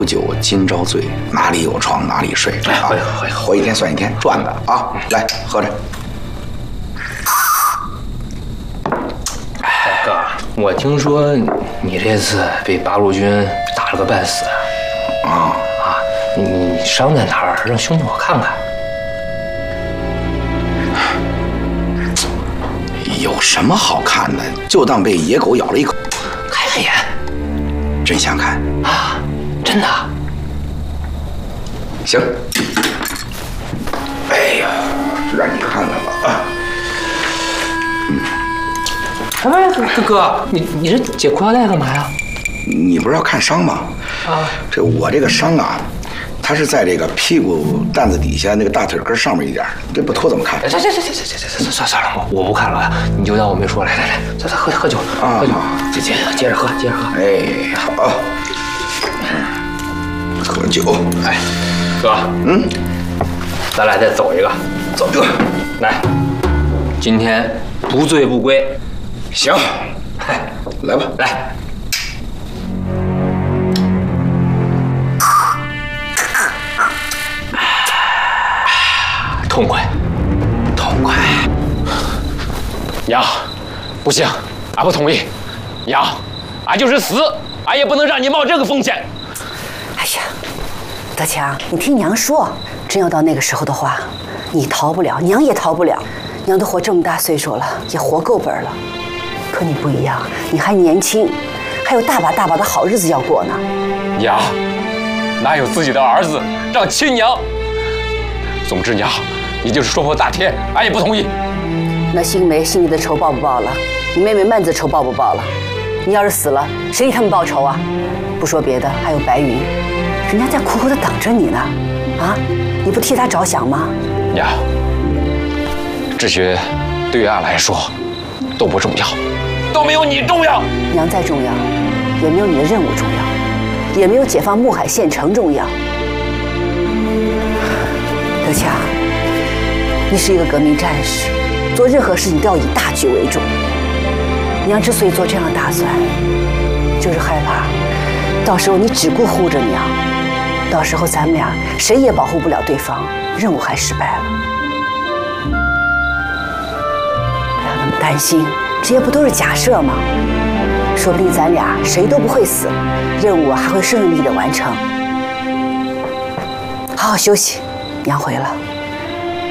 不酒今朝醉，哪里有床哪里睡啊！活一天算一天，赚的啊！来喝着。 大哥，我听说你这次被八路军打了个半死。你伤在哪儿？让兄弟我看看。 有什么好看的？就当被野狗咬了一口。 开开眼， 真想看啊！真的？ 行。哎呀，让你看看吧啊！ 哎，哥，你这解裤腰带干嘛呀？ 你不是要看伤吗？啊，我这个伤啊。它是在这个屁股蛋子底下那个大腿根上面一点，这不脱怎么看？ 算了，我不看了，你就当我没说。来，咱喝酒啊！喝酒，接着喝。 哎，好，喝酒。 哎，哥，咱俩再走一个，来，今天不醉不归。 行，来吧， 来。痛快！ 娘，不行，俺不同意。娘，俺就是死，俺也不能让你冒这个风险。 哎呀，德强，你听娘说，真要到那个时候的话，你逃不了，娘也逃不了。娘都活这么大岁数了，也活够本了。可你不一样，你还年轻，还有大把的好日子要过呢。 娘，哪有自己的儿子让亲娘？总之，娘。你就是说破大天，俺也不同意。 那新梅、新丽的仇报不报了？你妹妹曼子仇报不报了？你要是死了，谁给他们报仇啊？不说别的，还有白云，人家在苦苦的等着你呢。啊，你不替他着想吗？ 娘，这些对于俺来说都不重要，都没有你重要。 娘再重要，也没有你的任务重要，也没有解放木海县城重要。德强。你是一个革命战士，做任何事情都要以大局为重。娘之所以做这样的打算，就是害怕，到时候你只顾护着娘，到时候咱们俩谁也保护不了对方，任务还失败了。不要那么担心，这些不都是假设吗？说不定咱俩谁都不会死，任务还会顺利的完成。好好休息，娘回了。